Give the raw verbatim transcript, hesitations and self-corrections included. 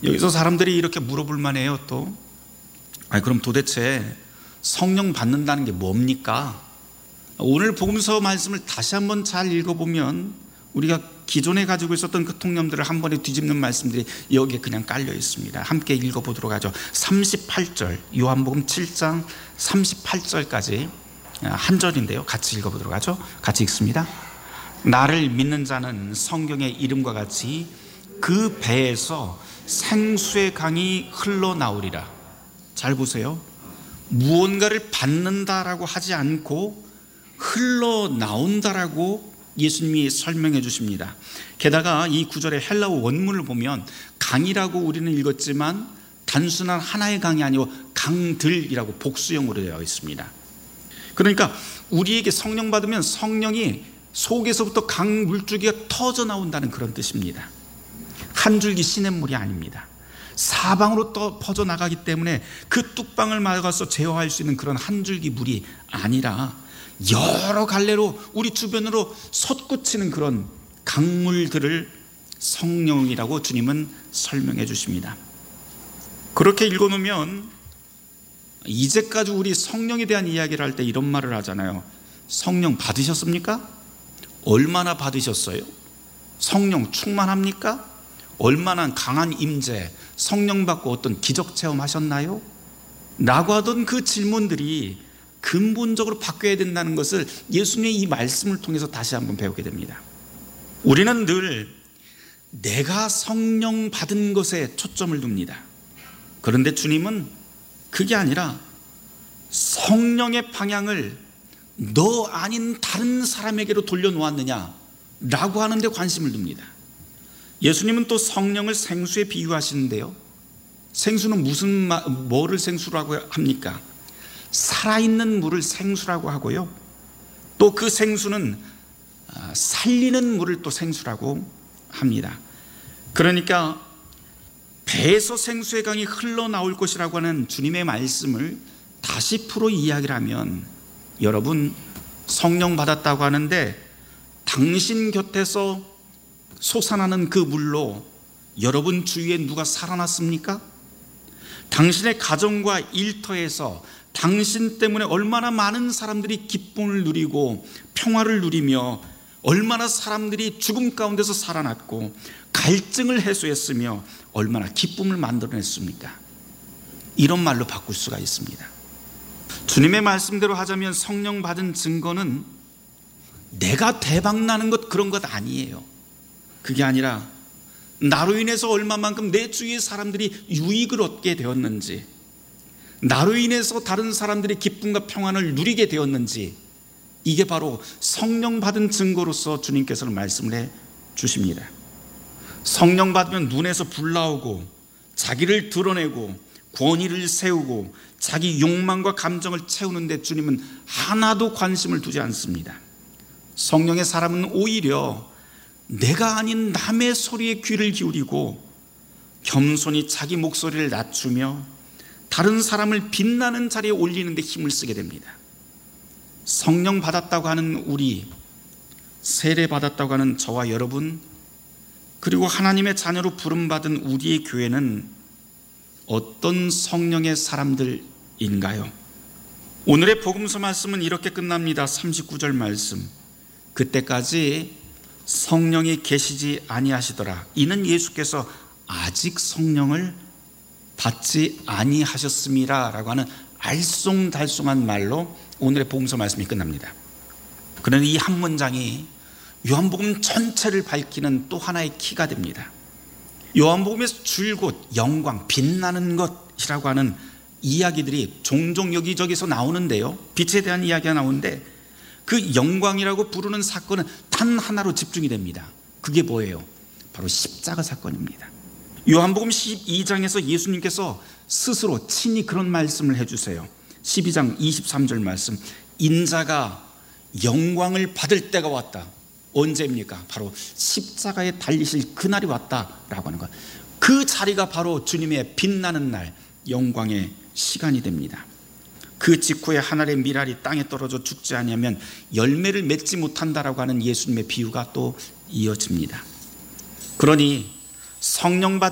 여기서 사람들이 이렇게 물어볼 만해요. 또 아니 그럼 도대체 성령 받는다는 게 뭡니까? 오늘 복음서 말씀을 다시 한번 잘 읽어보면 우리가 기존에 가지고 있었던 그 통념들을 한 번에 뒤집는 말씀들이 여기에 그냥 깔려 있습니다. 함께 읽어보도록 하죠. 삼십팔 절, 요한복음 칠 장 삼십팔 절까지 한 절인데요, 같이 읽어보도록 하죠. 같이 읽습니다. 나를 믿는 자는 성경의 이름과 같이 그 배에서 생수의 강이 흘러나오리라. 잘 보세요. 무언가를 받는다라고 하지 않고 흘러나온다라고 예수님이 설명해 주십니다. 게다가 이 구절의 헬라어 원문을 보면 강이라고 우리는 읽었지만 단순한 하나의 강이 아니고 강들이라고 복수형으로 되어 있습니다. 그러니까 우리에게 성령 받으면 성령이 속에서부터 강 물줄기가 터져 나온다는 그런 뜻입니다. 한 줄기 시냇물이 아닙니다. 사방으로 떠 퍼져나가기 때문에 그 뚝방을 막아서 제어할 수 있는 그런 한 줄기 물이 아니라 여러 갈래로 우리 주변으로 솟구치는 그런 강물들을 성령이라고 주님은 설명해 주십니다. 그렇게 읽어놓으면 이제까지 우리 성령에 대한 이야기를 할 때 이런 말을 하잖아요. 성령 받으셨습니까? 얼마나 받으셨어요? 성령 충만합니까? 얼마나 강한 임재, 성령 받고 어떤 기적 체험하셨나요? 라고 하던 그 질문들이 근본적으로 바뀌어야 된다는 것을 예수님의 이 말씀을 통해서 다시 한번 배우게 됩니다. 우리는 늘 내가 성령 받은 것에 초점을 둡니다. 그런데 주님은 그게 아니라 성령의 방향을 너 아닌 다른 사람에게로 돌려놓았느냐 라고 하는 데 관심을 둡니다. 예수님은 또 성령을 생수에 비유하시는데요, 생수는 무슨 마, 뭐를 생수라고 합니까? 살아있는 물을 생수라고 하고요, 또 그 생수는 살리는 물을 또 생수라고 합니다. 그러니까 배에서 생수의 강이 흘러나올 것이라고 하는 주님의 말씀을 다시 풀어 이야기를 하면, 여러분 성령 받았다고 하는데 당신 곁에서 솟아나는 그 물로 여러분 주위에 누가 살아났습니까? 당신의 가정과 일터에서 당신 때문에 얼마나 많은 사람들이 기쁨을 누리고 평화를 누리며 얼마나 사람들이 죽음 가운데서 살아났고 갈증을 해소했으며 얼마나 기쁨을 만들어냈습니까? 이런 말로 바꿀 수가 있습니다. 주님의 말씀대로 하자면 성령 받은 증거는 내가 대박나는 것 그런 것 아니에요. 그게 아니라 나로 인해서 얼마만큼 내 주위의 사람들이 유익을 얻게 되었는지, 나로 인해서 다른 사람들이 기쁨과 평안을 누리게 되었는지, 이게 바로 성령 받은 증거로서 주님께서는 말씀을 해 주십니다. 성령 받으면 눈에서 불 나오고 자기를 드러내고 권위를 세우고 자기 욕망과 감정을 채우는데 주님은 하나도 관심을 두지 않습니다. 성령의 사람은 오히려 내가 아닌 남의 소리에 귀를 기울이고 겸손히 자기 목소리를 낮추며 다른 사람을 빛나는 자리에 올리는 데 힘을 쓰게 됩니다. 성령 받았다고 하는 우리, 세례 받았다고 하는 저와 여러분, 그리고 하나님의 자녀로 부름받은 우리의 교회는 어떤 성령의 사람들인가요? 오늘의 복음서 말씀은 이렇게 끝납니다. 삼십구 절 말씀, 그때까지 성령이 계시지 아니하시더라. 이는 예수께서 아직 성령을 받지 아니하셨음이라 라고 하는 알쏭달쏭한 말로 오늘의 복음서 말씀이 끝납니다. 그런데 이 한 문장이 요한복음 전체를 밝히는 또 하나의 키가 됩니다. 요한복음에서 줄곧 영광, 빛나는 것이라고 하는 이야기들이 종종 여기저기서 나오는데요, 빛에 대한 이야기가 나오는데 그 영광이라고 부르는 사건은 단 하나로 집중이 됩니다. 그게 뭐예요? 바로 십자가 사건입니다. 요한복음 십이 장에서 예수님께서 스스로 친히 그런 말씀을 해주세요. 십이 장 이십삼 절 말씀, 인자가 영광을 받을 때가 왔다. 언제입니까? 바로 십자가에 달리실 그날이 왔다라고 하는 것. 그 자리가 바로 주님의 빛나는 날, 영광의 시간이 됩니다. 그 직후에 하늘의 밀알이 땅에 떨어져 죽지 아니하면 열매를 맺지 못한다라고 하는 예수님의 비유가 또 이어집니다. 그러니 성령 받